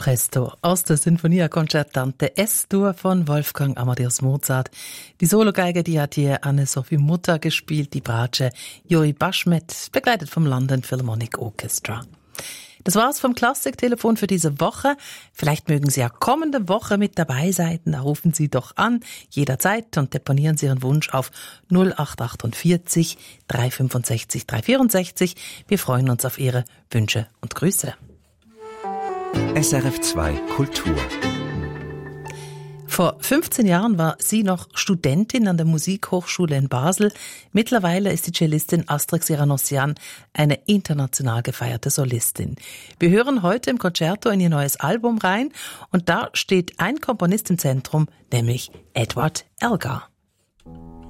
Presto aus der Sinfonia Concertante S-Dur von Wolfgang Amadeus Mozart. Die Sologeige, die hat hier Anne-Sophie Mutter gespielt, die Bratsche Joey Bashmet, begleitet vom London Philharmonic Orchestra. Das war's vom Klassiktelefon für diese Woche. Vielleicht mögen Sie ja kommende Woche mit dabei sein. Da rufen Sie doch an, jederzeit, und deponieren Sie Ihren Wunsch auf 0848 365 364. Wir freuen uns auf Ihre Wünsche und Grüße. SRF 2 Kultur. Vor 15 Jahren war sie noch Studentin an der Musikhochschule in Basel. Mittlerweile ist die Cellistin Astrix Siranossian eine international gefeierte Solistin. Wir hören heute im Concerto in ihr neues Album rein und da steht ein Komponist im Zentrum, nämlich Edward Elgar.